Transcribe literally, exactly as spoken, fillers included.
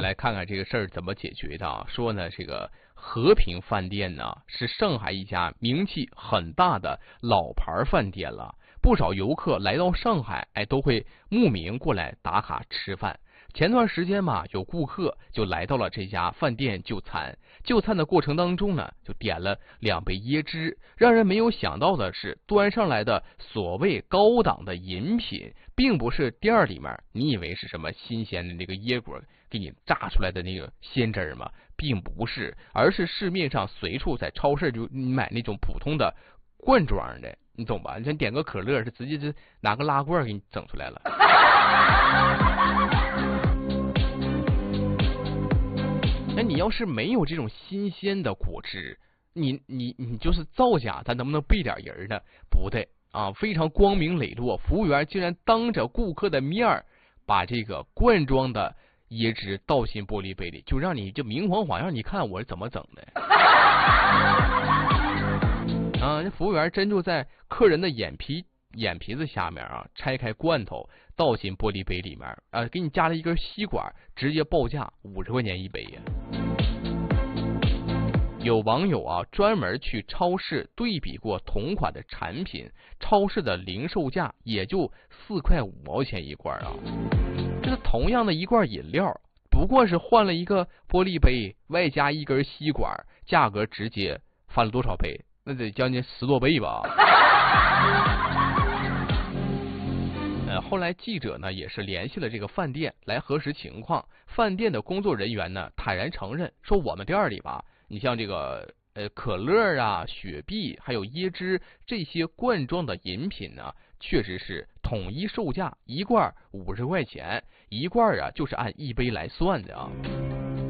来看看这个事儿怎么解决的啊。说呢，这个和平饭店呢是上海一家名气很大的老牌饭店了，不少游客来到上海，哎，都会慕名过来打卡吃饭。前段时间嘛，有顾客就来到了这家饭店就餐，就餐的过程当中呢，就点了两杯椰汁。让人没有想到的是，端上来的所谓高档的饮品，并不是店里面你以为是什么新鲜的那个椰果给你榨出来的那个鲜汁嘛，并不是，而是市面上随处在超市就买那种普通的罐装的，你懂吧？你点个可乐是直接就拿个拉罐给你整出来了。那你要是没有这种新鲜的果汁，你你你就是造假，他能不能背点人呢？不对啊，非常光明磊落，服务员竟然当着顾客的面儿把这个罐装的椰汁倒进玻璃杯里，就让你就明晃晃让你看我是怎么整的。啊，这服务员真就在客人的眼皮眼皮子下面啊，拆开罐头倒进玻璃杯里面啊，给你加了一根吸管，直接报价五十块钱一杯呀。有网友啊专门去超市对比过同款的产品，超市的零售价也就四块五毛钱一罐啊。这是同样的一罐饮料，不过是换了一个玻璃杯，外加一根吸管，价格直接翻了多少倍？那得将近十多倍吧。呃，后来记者呢也是联系了这个饭店来核实情况，饭店的工作人员呢坦然承认说，我们店里吧，你像这个呃可乐啊、雪碧还有椰汁这些罐装的饮品呢，确实是统一售价一罐五十块钱，一罐啊就是按一杯来算的啊。